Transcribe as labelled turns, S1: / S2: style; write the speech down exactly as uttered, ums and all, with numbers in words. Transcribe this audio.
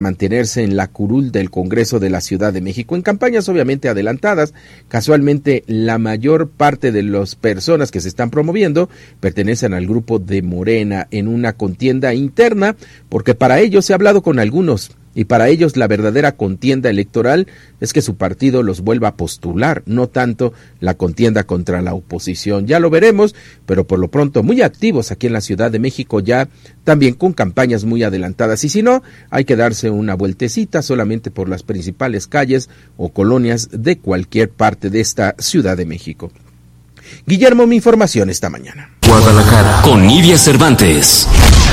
S1: mantenerse en la curul del Congreso de la Ciudad de México, en campañas obviamente adelantadas. Casualmente, la mayor parte de las personas que se están promoviendo pertenecen al grupo de Morena en una contienda interna, porque para ellos se ha hablado con algunos, y para ellos la verdadera contienda electoral es que su partido los vuelva a postular, no tanto la contienda contra la oposición. Ya lo veremos, pero por lo pronto muy activos aquí en la Ciudad de México, ya también con campañas muy adelantadas, y si no, hay que darse una vueltecita solamente por las principales calles o colonias de cualquier parte de esta Ciudad de México. Guillermo, mi información esta mañana.
S2: Guadalajara, con Nidia Cervantes.